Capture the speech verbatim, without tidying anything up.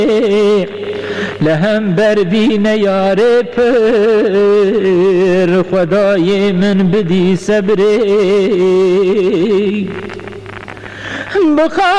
لهم بردین یار پر خدای من بدی صبری